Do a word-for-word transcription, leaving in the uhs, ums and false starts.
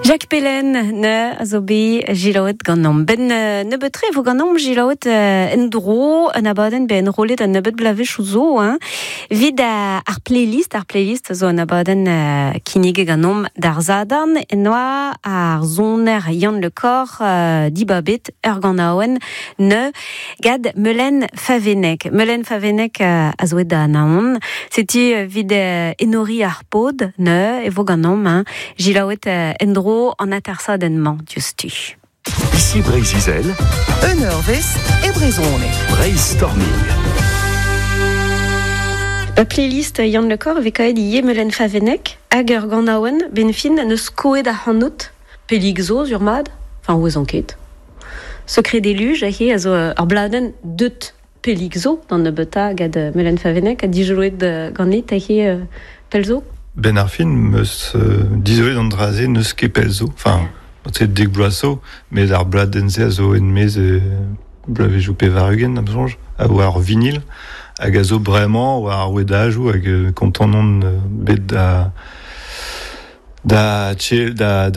Jack Pelen, ne, a zo be gilaouet gant ben nebeut tre vo gant gilaouet en dro, an abadenn ben rolet an nebeut blavech o zo, hein. Vid ar playlist, ar playlist zo an abadenn uh, kinige gant d'ar zadan, en oa ar zoner Yann Le Cor uh, di babet ur gant aouen ne gad Melen Favenek. Melen Favenek uh, a zo da naon, seti uh, vid uh, enori ar pod, ne, e vo gant hein, gilaouet uh, en dro en atersadennement, justu. Ici Brésil, un Orvest et Brezone. Brainstorming. La playlist Yann Le Cor ve kaet ie Melen Favenek, hag ur gant aouen ben fin neus koet a c'hannout, pelig zo sur mad, enfin ouz anket. Secret déluge, a he a zo ur bladen deut pelig zo, dan ne beta gad Melen Favenek, a dijouet gant net a he uh, pel zo. Ben ar fin meus uh, dizoet an draze neus ket pel zo. Enfin, c'est deg bloaso, mais ar bladenze a zo en mez e blavejou pe varugen, am sonj, a oa ar vinil, hag a zo bremañ oa ar wedajou hag kontanon uh, bet da da, da, da